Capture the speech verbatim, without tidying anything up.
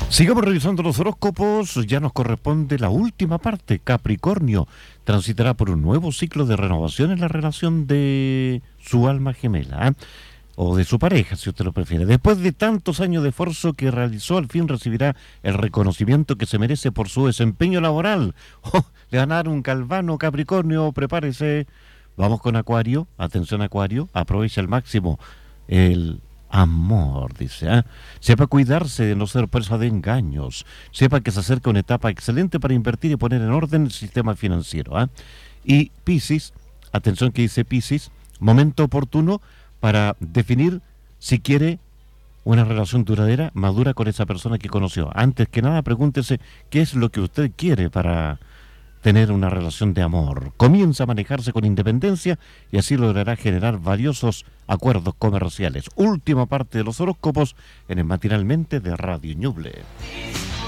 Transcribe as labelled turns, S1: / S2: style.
S1: Sigamos revisando los horóscopos, ya nos corresponde la última parte. Capricornio transitará por un nuevo ciclo de renovación en la relación de su alma gemela, ¿eh? o de su pareja, si usted lo prefiere. Después de tantos años de esfuerzo que realizó, al fin recibirá el reconocimiento que se merece por su desempeño laboral. Oh, le van a dar un galvano, Capricornio, prepárese. Vamos con Acuario, atención Acuario, aprovecha al máximo el amor, dice, ¿eh? Sepa cuidarse de no ser presa de engaños, sepa que se acerca una etapa excelente para invertir y poner en orden el sistema financiero, ¿eh? Y Piscis, atención que dice Piscis, momento oportuno para definir si quiere una relación duradera, madura con esa persona que conoció. Antes que nada, pregúntese qué es lo que usted quiere para tener una relación de amor. Comienza a manejarse con independencia y así logrará generar valiosos acuerdos comerciales. Última parte de los horóscopos en el Matinalmente de Radio Ñuble.